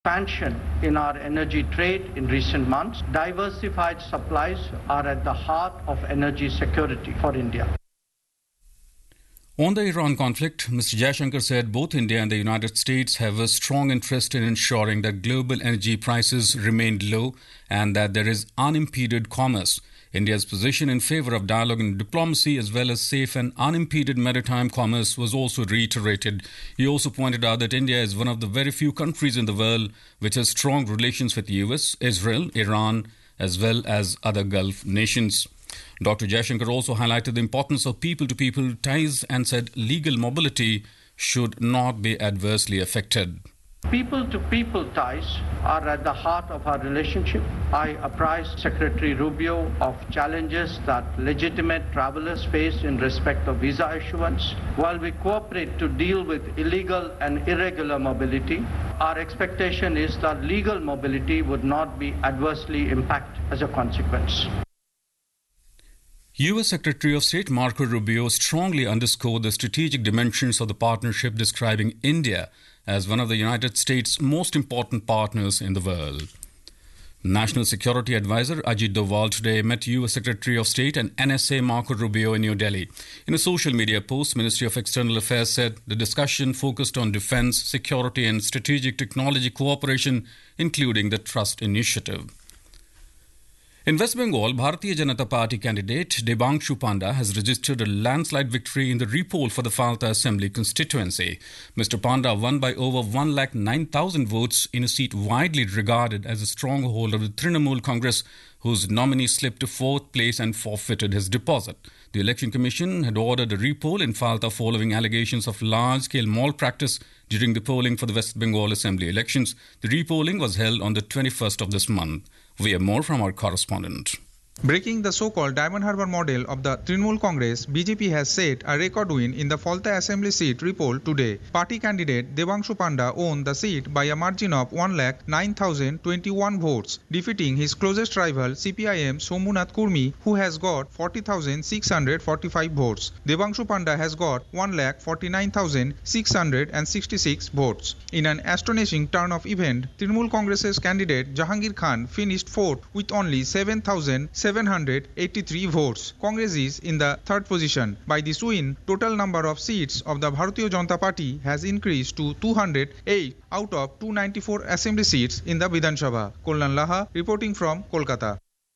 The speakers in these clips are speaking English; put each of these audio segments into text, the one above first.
Expansion in our energy trade in recent months, diversified supplies are at the heart of energy security for India. On the Iran conflict, Mr. Jaishankar said both India and the United States have a strong interest in ensuring that global energy prices remain low and that there is unimpeded commerce. India's position in favor of dialogue and diplomacy as well as safe and unimpeded maritime commerce was also reiterated. He also pointed out that India is one of the very few countries in the world which has strong relations with the US, Israel, Iran, as well as other Gulf nations. Dr. Jaishankar also highlighted the importance of people-to-people ties and said legal mobility should not be adversely affected. People-to-people ties are at the heart of our relationship. I apprised Secretary Rubio of challenges that legitimate travelers face in respect of visa issuance. While we cooperate to deal with illegal and irregular mobility, our expectation is that legal mobility would not be adversely impacted as a consequence. U.S. Secretary of State Marco Rubio strongly underscored the strategic dimensions of the partnership, describing India as one of the United States' most important partners in the world. National Security Advisor Ajit Doval today met U.S. Secretary of State and NSA Marco Rubio in New Delhi. In a social media post, Ministry of External Affairs said the discussion focused on defense, security and strategic technology cooperation, including the Trust Initiative. In West Bengal, Bharatiya Janata Party candidate Debangshu Panda has registered a landslide victory in the repoll for the Falta Assembly constituency. Mr. Panda won by over 109,000 votes in a seat widely regarded as a stronghold of the Trinamool Congress, whose nominee slipped to fourth place and forfeited his deposit. The Election Commission had ordered a repoll in Falta following allegations of large-scale malpractice during the polling for the West Bengal Assembly elections. The repolling was held on the 21st of this month. We have more from our correspondent. Breaking the so-called Diamond Harbour model of the Trinamool Congress, BJP has set a record win in the Falta Assembly seat repoll today. Party candidate Debangshu Panda won the seat by a margin of 1,09,021 votes, defeating his closest rival CPIM Somunath Kurmi, who has got 40,645 votes. Debangshu Panda has got 1,49,666 votes. In an astonishing turn of event, Trinamool Congress's candidate Jahangir Khan finished fourth with only 7,783 votes. Congress is in the third position. By this win, total number of seats of the Bharatiya Janata Party has increased to 208 out of 294 assembly seats in the Vidhan Sabha. Kollan Laha reporting from Kolkata.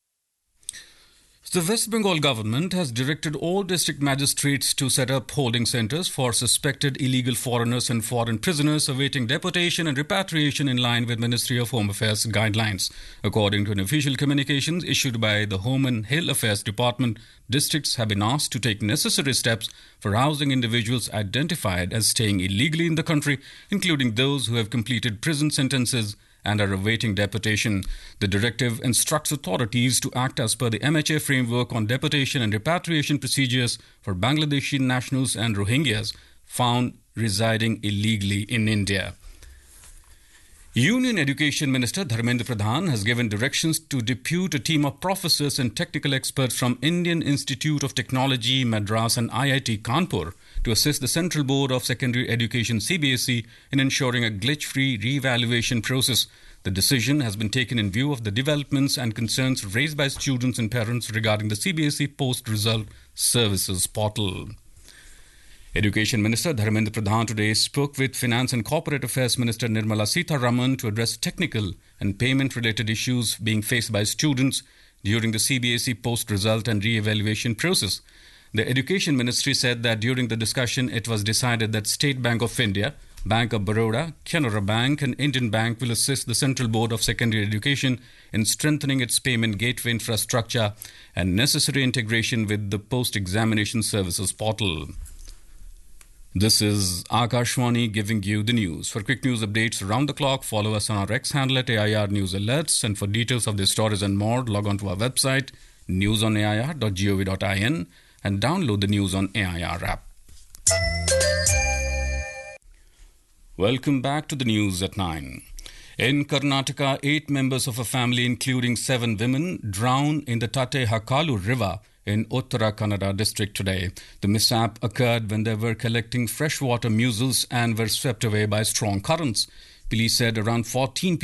The West Bengal government has directed all district magistrates to set up holding centres for suspected illegal foreigners and foreign prisoners awaiting deportation and repatriation in line with Ministry of Home Affairs guidelines. According to an official communication issued by the Home and Hill Affairs Department, districts have been asked to take necessary steps for housing individuals identified as staying illegally in the country, including those who have completed prison sentences and are awaiting deportation. The directive instructs authorities to act as per the MHA framework on deportation and repatriation procedures for Bangladeshi nationals and Rohingyas found residing illegally in India. Union Education Minister Dharmendra Pradhan has given directions to depute a team of professors and technical experts from Indian Institute of Technology, Madras and IIT Kanpur to assist the Central Board of Secondary Education CBSE in ensuring a glitch-free re-evaluation process. The decision has been taken in view of the developments and concerns raised by students and parents regarding the CBSE post-result services portal. Education Minister Dharmendra Pradhan today spoke with Finance and Corporate Affairs Minister Nirmala Sitharaman to address technical and payment-related issues being faced by students during the CBSE post-result and re-evaluation process. The Education Ministry said that during the discussion it was decided that State Bank of India, Bank of Baroda, Canara Bank and Indian Bank will assist the Central Board of Secondary Education in strengthening its payment gateway infrastructure and necessary integration with the post-examination services portal. This is Akashwani giving you the news. For quick news updates around the clock, follow us on our X handle at AIR News Alerts. And for details of the stories and more, log on to our website, newsonair.gov.in, and download the News on AIR app. Welcome back to the news at 9. In Karnataka, 8 members of a family, including 7 women, drowned in the Tate Hakalu River in Uttara Kannada district today. The mishap occurred when they were collecting freshwater mussels and were swept away by strong currents. Police said around 14